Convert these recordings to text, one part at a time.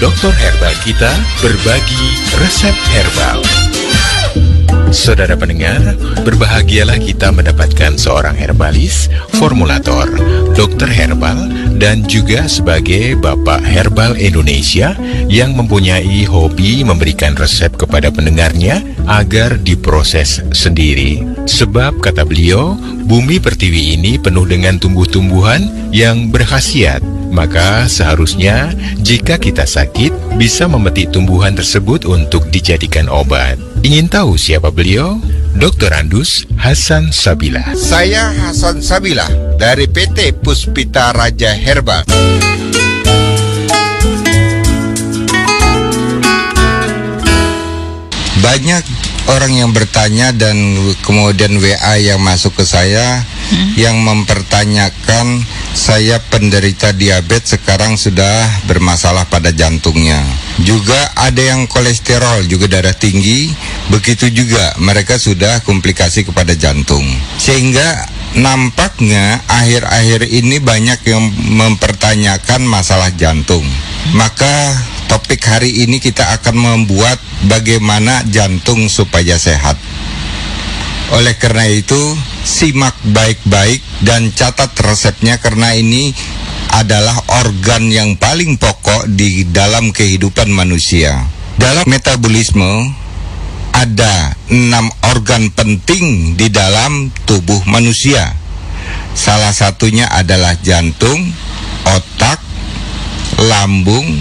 Dokter Herbal kita berbagi resep herbal. Saudara pendengar, berbahagialah kita mendapatkan seorang herbalis, formulator, dokter herbal, dan juga sebagai Bapak Herbal Indonesia yang mempunyai hobi memberikan resep kepada pendengarnya agar diproses sendiri. Sebab, kata beliau, bumi pertiwi ini penuh dengan tumbuh-tumbuhan yang berkhasiat. Maka seharusnya jika kita sakit bisa memetik tumbuhan tersebut untuk dijadikan obat. Ingin tahu siapa beliau? Dr. Andus Hasan Sabila. Saya Hasan Sabila dari PT Puspita Raja Herbal. Banyak orang yang bertanya dan kemudian WA yang masuk ke saya yang mempertanyakan, saya penderita diabetes, sekarang sudah bermasalah pada jantungnya. Juga ada yang kolesterol, juga darah tinggi, begitu juga mereka sudah komplikasi kepada jantung. Sehingga nampaknya akhir-akhir ini banyak yang mempertanyakan masalah jantung. Maka topik hari ini kita akan membuat bagaimana jantung supaya sehat. Oleh karena itu, simak baik-baik dan catat resepnya, karena ini adalah organ yang paling pokok di dalam kehidupan manusia. Dalam metabolisme, ada 6 organ penting di dalam tubuh manusia. Salah satunya adalah jantung, otak, lambung,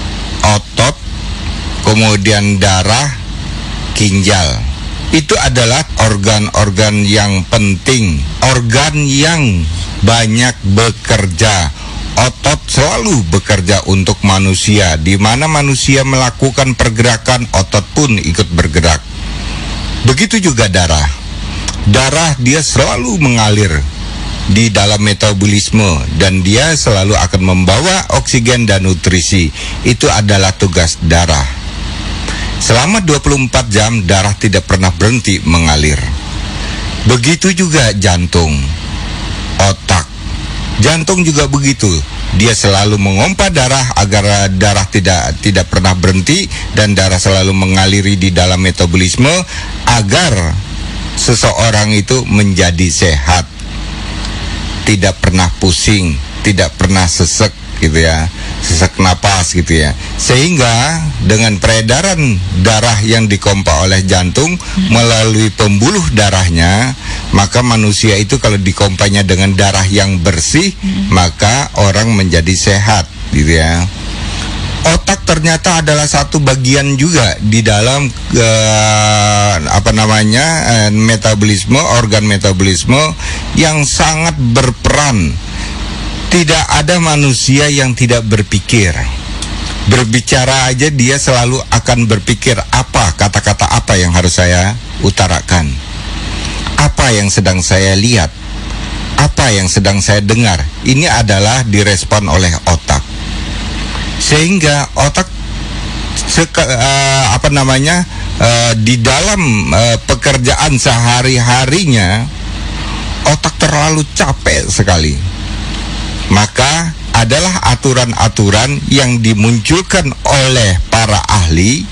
otot, kemudian darah, ginjal. Itu adalah organ-organ yang penting, organ yang banyak bekerja. Otot selalu bekerja untuk manusia. Di mana manusia melakukan pergerakan, otot pun ikut bergerak. Begitu juga darah. Darah dia selalu mengalir di dalam metabolisme dan dia selalu akan membawa oksigen dan nutrisi. Itu adalah tugas darah. Selama 24 jam darah tidak pernah berhenti mengalir. Begitu juga jantung, otak. Jantung juga begitu. Dia selalu mengompa darah agar darah tidak pernah berhenti dan darah selalu mengaliri di dalam metabolisme agar seseorang itu menjadi sehat. Tidak pernah pusing, tidak pernah sesek gitu ya, sesak napas gitu ya. Sehingga dengan peredaran darah yang dikompa oleh jantung melalui pembuluh darahnya, maka manusia itu kalau dikompanya dengan darah yang bersih, maka orang menjadi sehat gitu ya. Otak ternyata adalah satu bagian juga di dalam metabolisme, organ metabolisme yang sangat berperan. Tidak ada manusia yang tidak berpikir. Berbicara aja dia selalu akan berpikir, apa kata-kata apa yang harus saya utarakan, apa yang sedang saya lihat, apa yang sedang saya dengar. Ini adalah direspon oleh otak. Sehingga otak di dalam pekerjaan sehari-harinya, otak terlalu capek sekali. Maka adalah aturan-aturan yang dimunculkan oleh para ahli,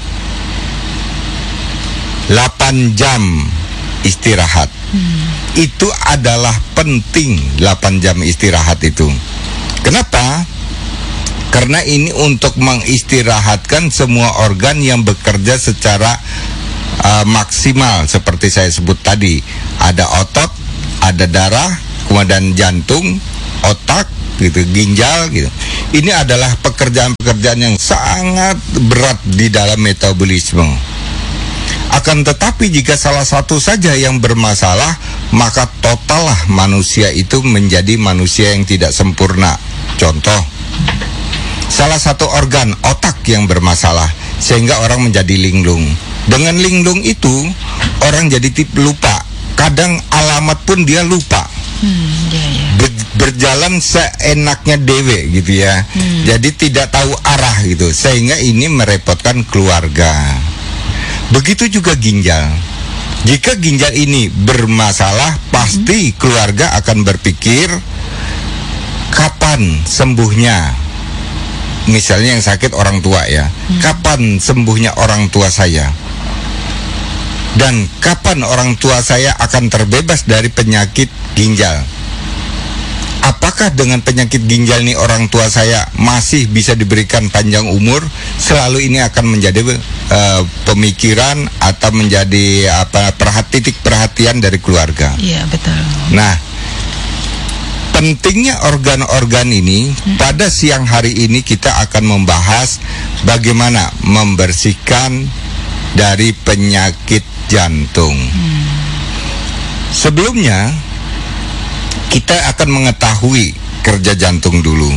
8 jam istirahat. Itu adalah penting, 8 jam istirahat itu. Kenapa? Karena ini untuk mengistirahatkan semua organ yang bekerja secara maksimal. Seperti saya sebut tadi, ada otot, ada darah, kemudian jantung, otak, gitu, ginjal gitu. Ini adalah pekerjaan-pekerjaan yang sangat berat di dalam metabolisme. Akan tetapi jika salah satu saja yang bermasalah, maka totallah manusia itu menjadi manusia yang tidak sempurna. Contoh, salah satu organ otak yang bermasalah sehingga orang menjadi linglung. Dengan linglung itu orang jadi lupa. Kadang alamat pun dia lupa. Berjalan seenaknya dewe gitu ya. Jadi tidak tahu arah gitu, sehingga ini merepotkan keluarga. Begitu juga ginjal. Jika ginjal ini bermasalah, pasti keluarga akan berpikir kapan sembuhnya. misalnya yang sakit orang tua ya, kapan sembuhnya orang tua saya? Dan kapan orang tua saya akan terbebas dari penyakit ginjal? Apakah dengan penyakit ginjal ini orang tua saya masih bisa diberikan panjang umur? Selalu ini akan menjadi pemikiran atau menjadi titik perhatian dari keluarga. Iya, betul. Nah, pentingnya organ-organ ini, pada siang hari ini kita akan membahas bagaimana membersihkan dari penyakit jantung. Sebelumnya, kita akan mengetahui kerja jantung dulu.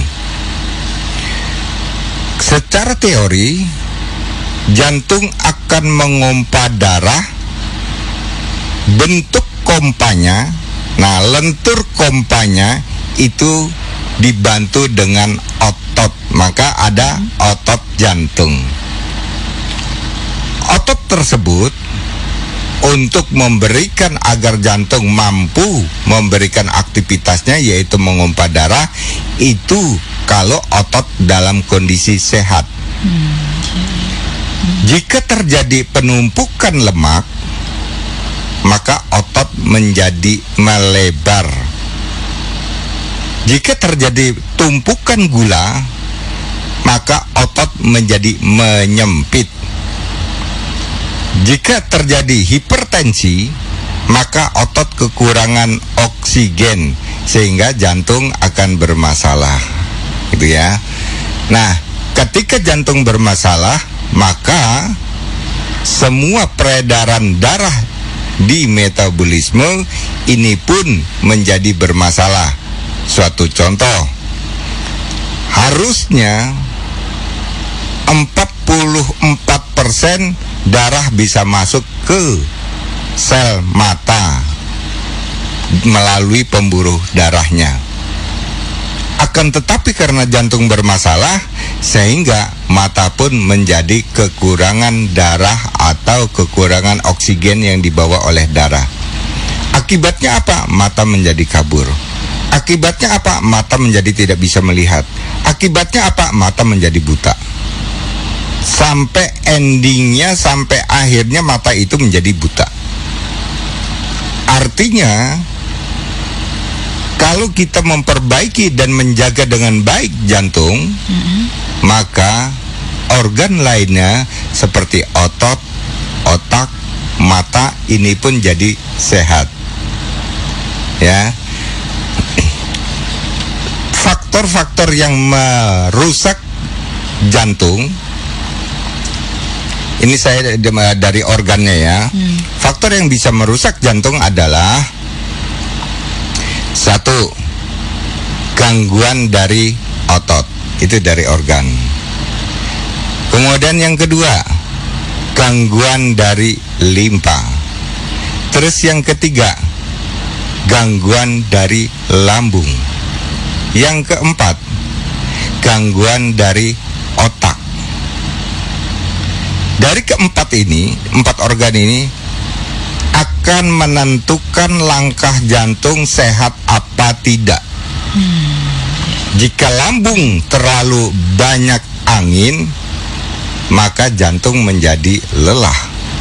Secara teori, jantung akan mengompa darah, bentuk kompanya, lentur kompanya itu dibantu dengan otot, maka ada otot jantung. Otot tersebut untuk memberikan agar jantung mampu memberikan aktivitasnya, yaitu mengompa darah, itu kalau otot dalam kondisi sehat. Jika terjadi penumpukan lemak, maka otot menjadi melebar. Jika terjadi tumpukan gula, maka otot menjadi menyempit. Jika terjadi hipertensi, maka otot kekurangan oksigen sehingga jantung akan bermasalah. Gitu ya. Nah, ketika jantung bermasalah, maka semua peredaran darah di metabolisme ini pun menjadi bermasalah. Suatu contoh, harusnya 44% darah bisa masuk ke sel mata melalui pembuluh darahnya. Akan tetapi karena jantung bermasalah, sehingga mata pun menjadi kekurangan darah atau kekurangan oksigen yang dibawa oleh darah. Akibatnya apa? Mata menjadi kabur. Akibatnya apa? Mata menjadi tidak bisa melihat. Akibatnya apa? Mata menjadi buta. Sampai endingnya, sampai akhirnya mata itu menjadi buta. Artinya, kalau kita memperbaiki dan menjaga dengan baik jantung, maka organ lainnya seperti otot, otak, mata ini pun jadi sehat. Ya. Faktor-faktor yang merusak jantung, ini saya dari organnya ya. Faktor yang bisa merusak jantung adalah satu, gangguan dari otot, itu dari organ. Kemudian yang kedua, gangguan dari limpa. Terus yang ketiga, gangguan dari lambung. Yang keempat, gangguan dari otak. Dari keempat ini, 4 organ ini akan menentukan langkah jantung sehat apa tidak. Jika lambung terlalu banyak angin, maka jantung menjadi lelah.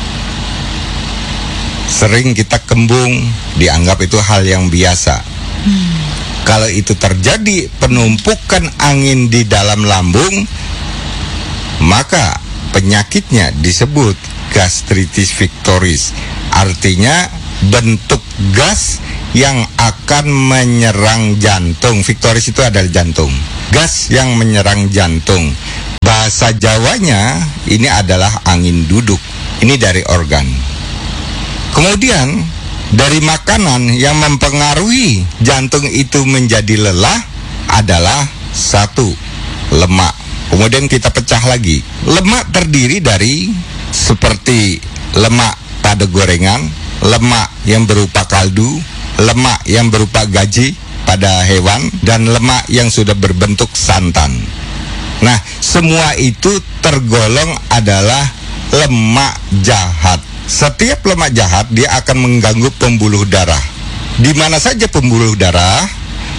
Sering kita kembung, dianggap itu hal yang biasa. Kalau itu terjadi penumpukan angin di dalam lambung, maka penyakitnya disebut gastritis victoris. Artinya bentuk gas yang akan menyerang jantung. Victoris itu adalah jantung. Gas yang menyerang jantung. Bahasa Jawanya ini adalah angin duduk. Ini dari organ. Kemudian dari makanan yang mempengaruhi jantung itu menjadi lelah adalah satu, lemak. Kemudian kita pecah lagi. Lemak terdiri dari seperti lemak pada gorengan, lemak yang berupa kaldu, lemak yang berupa gaji pada hewan, dan lemak yang sudah berbentuk santan. Nah, semua itu tergolong adalah lemak jahat. Setiap lemak jahat dia akan mengganggu pembuluh darah. Di mana saja pembuluh darah,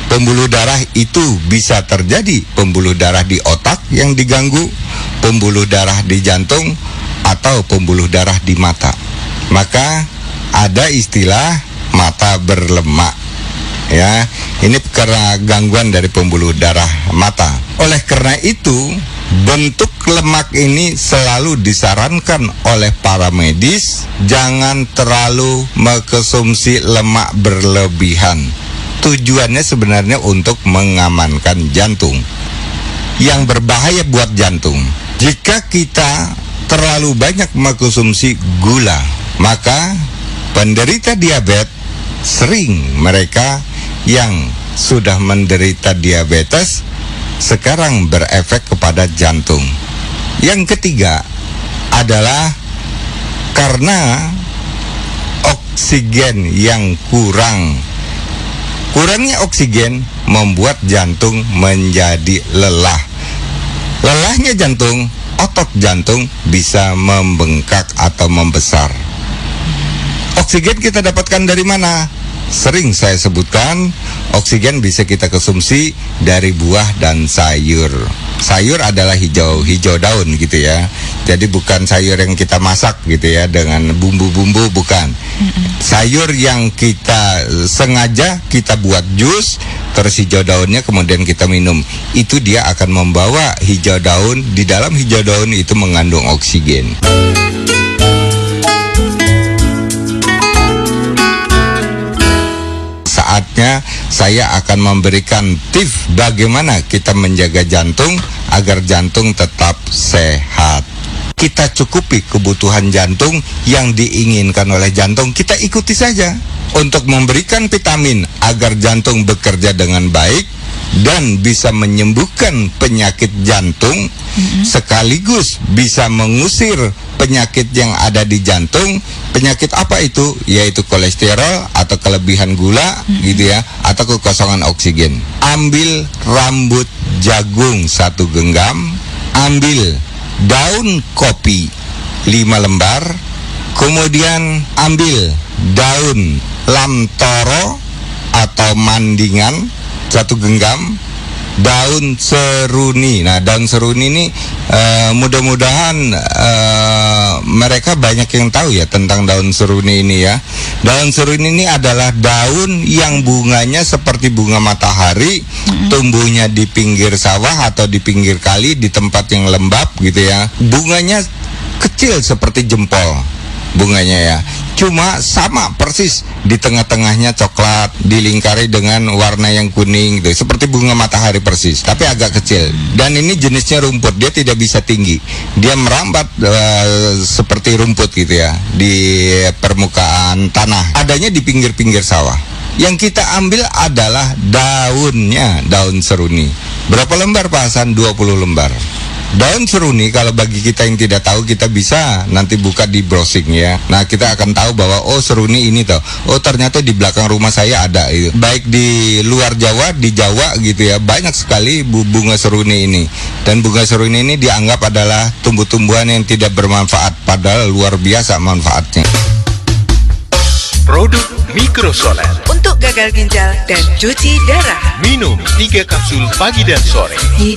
Pembuluh darah itu bisa terjadi pembuluh darah di otak yang diganggu, pembuluh darah di jantung, atau pembuluh darah di mata. Maka ada istilah mata berlemak. Ya, ini karena gangguan dari pembuluh darah mata. Oleh karena itu, bentuk lemak ini selalu disarankan oleh para medis, jangan terlalu mengkonsumsi lemak berlebihan. Tujuannya sebenarnya untuk mengamankan jantung. Yang berbahaya buat jantung, jika kita terlalu banyak mengkonsumsi gula, maka penderita diabetes, sering mereka yang sudah menderita diabetes sekarang berefek kepada jantung. Yang ketiga adalah karena oksigen yang kurang. Kurangnya oksigen membuat jantung menjadi lelah. Lelahnya jantung, otot jantung bisa membengkak atau membesar. Oksigen kita dapatkan dari mana? Sering saya sebutkan, oksigen bisa kita konsumsi dari buah dan sayur. Sayur adalah hijau daun gitu ya. Jadi bukan sayur yang kita masak gitu ya dengan bumbu-bumbu, bukan. Sayur yang kita sengaja kita buat jus, terus hijau daunnya kemudian kita minum. Itu dia akan membawa hijau daun, di dalam hijau daun itu mengandung oksigen. Saatnya saya akan memberikan tips bagaimana kita menjaga jantung agar jantung tetap sehat. Kita cukupi kebutuhan jantung yang diinginkan oleh jantung, kita ikuti saja. Untuk memberikan vitamin agar jantung bekerja dengan baik dan bisa menyembuhkan penyakit jantung, sekaligus bisa mengusir penyakit yang ada di jantung. Penyakit apa itu? Yaitu kolesterol atau kelebihan gula gitu ya, atau kekosongan oksigen. Ambil rambut jagung 1 genggam, ambil daun kopi 5 lembar, kemudian ambil daun lamtoro atau mandingan 1 genggam, daun seruni. Nah, daun seruni ini mudah-mudahan mereka banyak yang tahu ya tentang daun seruni ini ya. Daun seruni ini adalah daun yang bunganya seperti bunga matahari, tumbuhnya di pinggir sawah atau di pinggir kali di tempat yang lembab gitu ya. Bunganya kecil seperti jempol bunganya ya, cuma sama persis di tengah-tengahnya coklat, dilingkari dengan warna yang kuning gitu, seperti bunga matahari persis, tapi agak kecil. Dan ini jenisnya rumput, dia tidak bisa tinggi, dia merambat seperti rumput gitu ya di permukaan tanah, adanya di pinggir-pinggir sawah. Yang kita ambil adalah daunnya, daun seruni. Berapa lembar Pak Hasan? 20 lembar. Daun seruni, kalau bagi kita yang tidak tahu, kita bisa nanti buka di browsing ya. Nah, kita akan tahu bahwa oh seruni ini toh, oh ternyata di belakang rumah saya ada itu. Baik di luar Jawa, di Jawa gitu ya, banyak sekali bunga seruni ini. Dan bunga seruni ini dianggap adalah tumbuh-tumbuhan yang tidak bermanfaat, padahal luar biasa manfaatnya. Produk Mikrosolar untuk gagal ginjal dan cuci darah. Minum 3 kapsul pagi dan sore.